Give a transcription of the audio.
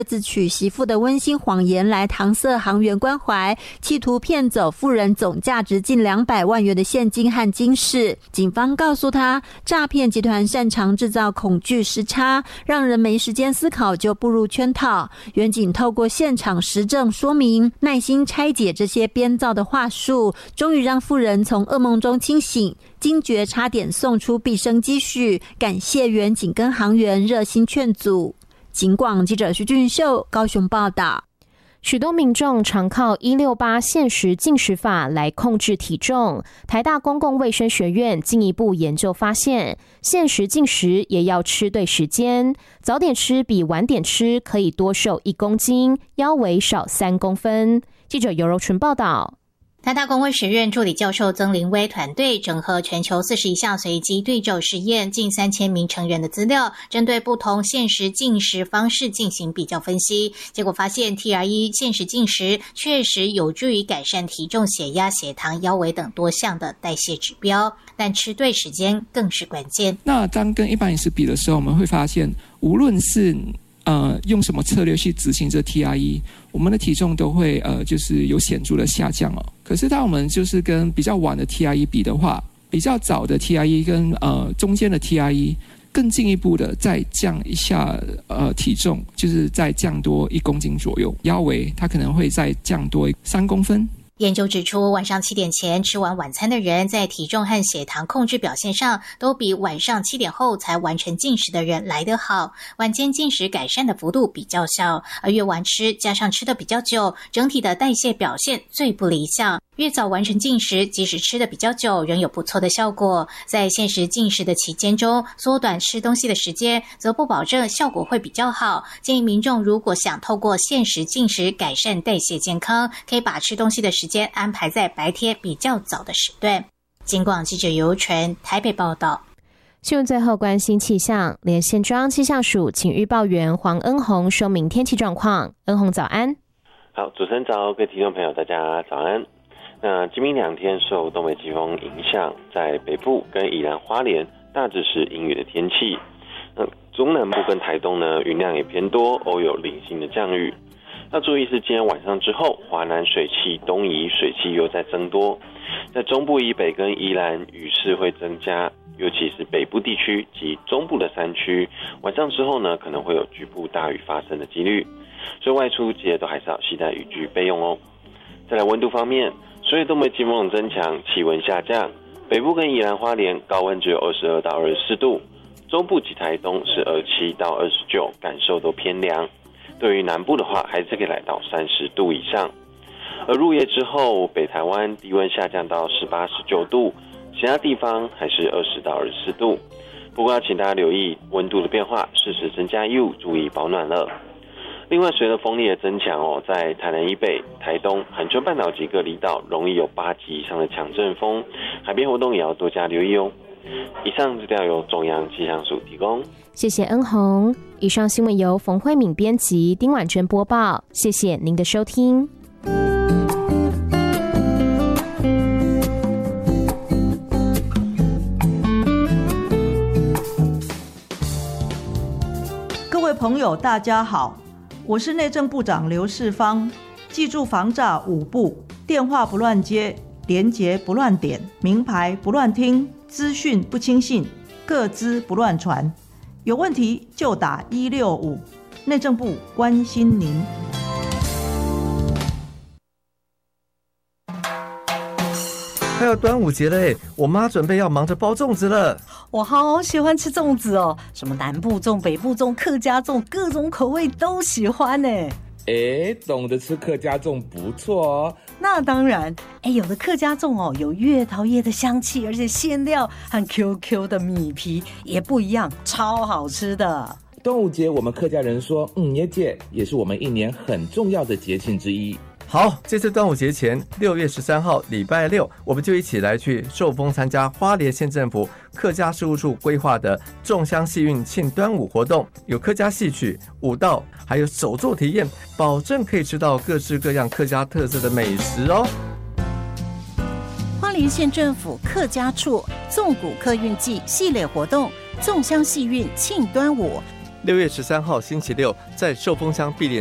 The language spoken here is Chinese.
自取媳妇的温馨谎言来搪塞行员关怀，企图骗走妇人总价值近200万元的现金和金饰。警方告诉他，诈骗集团擅长制造恐惧时差，让人没时间思考就步入圈套。员警透过现场实证说明，耐心拆解这些编造的话术，终于让妇人从噩梦中清醒，惊觉差点送出毕生积蓄，感谢员警跟行员热心劝阻。警广记者徐俊秀高雄报道。 许多民众常靠168限时进食法来控制体重。台大公共卫生学院进一步研究发现，限时进食也要吃对时间，早点吃比晚点吃可以多瘦1公斤，腰围少3公分。记者尤柔纯报道。 台大公卫学院助理教授曾林威团队整合全球41项随机对照实验近3000名成人的资料，针对不同限时进食方式进行比较分析，结果发现 TRE 限时进食确实有助于改善体重、血压、血糖、腰围等多项的代谢指标，但吃对时间更是关键。 那当跟一般饮食比的时候，我们会发现无论是用什么策略去执行这 TRE， 我们的体重都会就是有显著的下降哦。可是当我们就是跟比较晚的 TRE 比的话，比较早的 TRE 跟中间的 TRE 更进一步的再降一下体重，就是再降多1公斤左右，腰围它可能会再降多3公分。 研究指出，晚上7点前吃完晚餐的人，在体重和血糖控制表现上，都比晚上7点后才完成进食的人来得好。晚间进食改善的幅度比较小，而越晚吃加上吃得比较久，整体的代谢表现最不理想。越早完成进食，即使吃得比较久，仍有不错的效果。在限时进食的期间中，缩短吃东西的时间，则不保证效果会比较好。建议民众如果想透过限时进食改善代谢健康，可以把吃东西的时间安排在白天比较早的时段。警广记者尤纯台北报道。 新闻最后关心气象，连线中央气象署请预报员黄恩宏说明天气状况。恩宏早安。 好，主持人早，各位听众朋友大家早安。那今明2天受东北季风影响，在北部跟宜兰花莲大致是阴雨的天气。中南部跟台东呢，云量也偏多，偶有零星的降雨。要注意是今天晚上之后，华南水汽东移，水汽又在增多，在中部以北跟宜兰雨势会增加，尤其是北部地区及中部的山区，晚上之后呢，可能会有局部大雨发生的几率，所以外出记得都还是要携带雨具备用哦。再来温度方面，随着东北季风增强，气温下降，北部跟宜兰花莲高温只有22到24度，中部及台东是27到29，感受都偏凉。对于南部的话，还是可以来到30度以上。而入夜之后，北台湾低温下降到18、19度，其他地方还是20到24度。不过要请大家留意温度的变化，适时增加衣物，注意保暖了。另外，随着风力的增强在台南以北、台东、恒春半岛几个离岛容易有8级以上的强阵风，海边活动也要多加留意哦。以上资料由中央气象署提供。 谢谢恩宏。以上新闻由冯慧敏编辑，丁婉珍播报。谢谢您的收听。 各位朋友，大家好，我是内政部长刘世芳。记住防诈5步：电话不乱接，连结不乱点，名牌不乱听，资讯不轻信，个资不乱传。有问题就打165，内政部关心您。 快要端午节了耶，我妈准备要忙着包粽子了。 我好喜欢吃粽子哦，什么南部粽、北部粽、客家粽，各种口味都喜欢呢。 懂得吃客家粽不错哦。 那当然，有的客家粽哦，有月桃叶的香气，而且馅料和 QQ 的米皮也不一样，超好吃的。 端午节我们客家人说耶节，也是我们一年很重要的节庆之一。 好，这次端午节前6月13号礼拜六，我们就一起来去寿丰参加花莲县政府客家事务处规划的粽香戏韵庆端午活动，有客家戏曲、舞蹈，还有手作体验，保证可以吃到各式各样客家特色的美食哦。 花莲县政府客家处纵谷客运季系列活动粽香戏韵庆端午， 6月13号星期六在寿丰乡碧莲